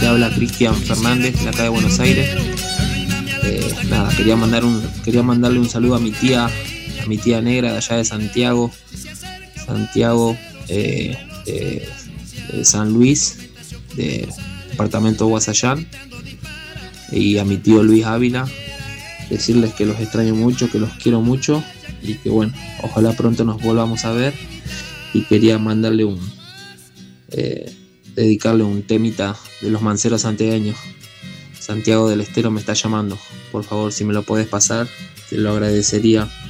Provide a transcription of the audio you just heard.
Te habla Cristian Fernández de acá de Buenos Aires. Quería mandarle un saludo a mi tía negra de allá de Santiago, de San Luis, de departamento Guasayán, y a mi tío Luis Ávila, decirles que los extraño mucho, que los quiero mucho y que bueno, ojalá pronto nos volvamos a ver. Y quería dedicarle un temita de los manceros santiagueños. Santiago del Estero me está llamando, por favor, si me lo podés pasar, te lo agradecería